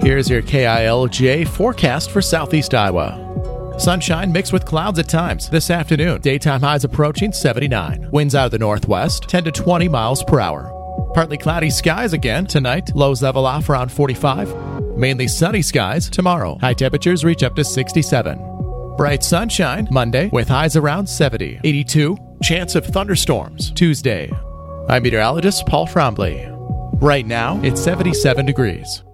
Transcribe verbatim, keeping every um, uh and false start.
Here's your K I L J forecast for southeast Iowa. Sunshine mixed with clouds at times this afternoon. Daytime highs approaching seventy-nine. Winds out of the northwest, ten to twenty miles per hour. Partly cloudy skies again tonight. Lows level off around forty-five. Mainly sunny skies tomorrow. High temperatures reach up to sixty-seven. Bright sunshine Monday with highs around seventy. eighty-two. Chance of thunderstorms Tuesday. I'm meteorologist Paul Frombley. Right now, it's seventy-seven degrees.